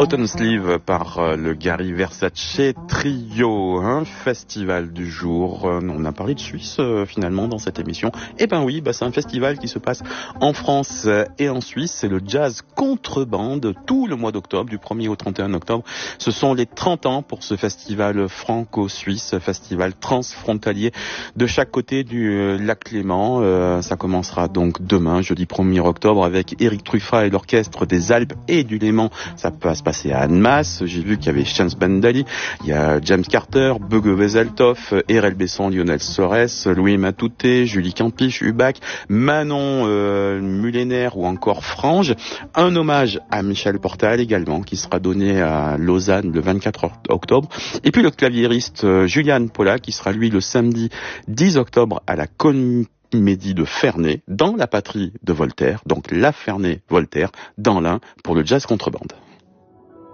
Autumn Sleeve par le Gary Versace Trio, un festival du jour. On a parlé de Suisse finalement dans cette émission. Eh ben oui, c'est un festival qui se passe en France et en Suisse. C'est le Jazz Contrebande tout le mois d'octobre, du 1er au 31 octobre. Ce sont les 30 ans pour ce festival franco-suisse, festival transfrontalier de chaque côté du lac Léman. Ça commencera donc demain, jeudi 1er octobre, avec Eric Truffat et l'orchestre des Alpes et du Léman. Ça va se passer à Annemasse. J'ai vu qu'il y avait Chance Bandali, il y a James Carter, Bugge Wesseltoft, Erel Besson, Lionel Sores, Louis Matouté, Julie Campiche, Hubac, Manon Mulener ou encore Frange. Un hommage à Michel Portal également, qui sera donné à Lausanne le 24 octobre. Et puis le claviériste Julian Pola, qui sera lui le samedi 10 octobre à la Comédie de Ferney, dans la patrie de Voltaire, donc la Ferney-Voltaire, dans l'Ain, pour le Jazz Contrebande.